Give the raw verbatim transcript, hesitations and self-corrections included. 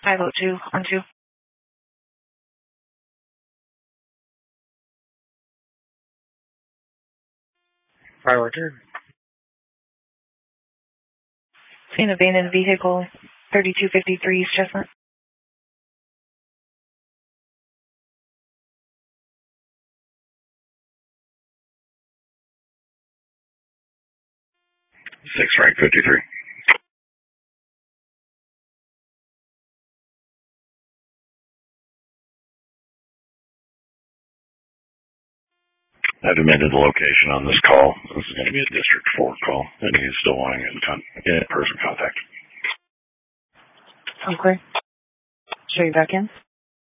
five oh two on two. five oh two. Seen abandoned vehicle, thirty-two fifty-three East Chestnut. Six right fifty-three. I've amended the location on this call. This is going to be a District four call, and he's still wanting in, con- in person contact. Okay. Show you back in.